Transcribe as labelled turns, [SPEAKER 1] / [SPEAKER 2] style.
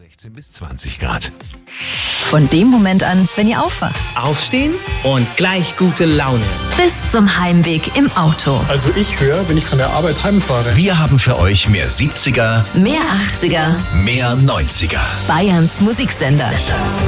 [SPEAKER 1] 16 bis 20 Grad.
[SPEAKER 2] Von dem Moment an, wenn ihr aufwacht,
[SPEAKER 3] Aufstehen und gleich gute Laune.
[SPEAKER 2] bis zum Heimweg im Auto.
[SPEAKER 4] Also ich höre, wenn ich von der Arbeit heimfahre.
[SPEAKER 1] Wir haben für euch mehr 70er,
[SPEAKER 2] Mehr 80er,
[SPEAKER 1] mehr 90er.
[SPEAKER 2] Bayerns Musiksender.